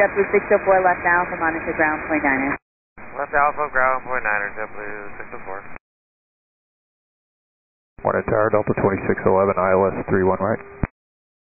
W604 left Alpha, monitor ground 49ers. Left Alpha, ground 49ers, W604. Morning Tower, Delta 2611, ILS 31 right.